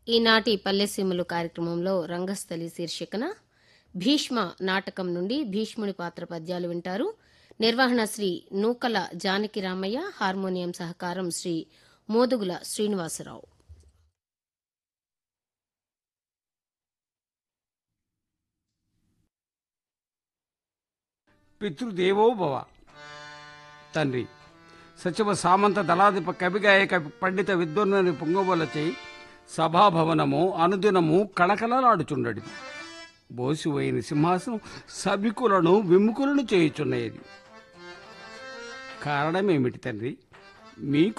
ఈనాటి పల్లెసీమలు కార్యక్రమంలో రంగస్థలి శీర్షికన భీష్మ నాటకం నుండి భీష్ముని పాత్ర పద్యాలు వింటారు. నిర్వహణ శ్రీ నూకల జానకి రామయ్య, హార్మోనియం సహకారం శ్రీ మోదుగుల శ్రీనివాసరావు. పితృదేవో భవ. తండ్రి సచివ సామంత దళాధిప కవిగాయక పండిత విద్వన్నని పొంగవలచే సభాభవనము అనుదినము కళకళలాడుచుండడి. బోసివైన సింహాసనం సభికులను విముఖులను చేయుచున్నది. కారణమేమిటి తండ్రి? మీకు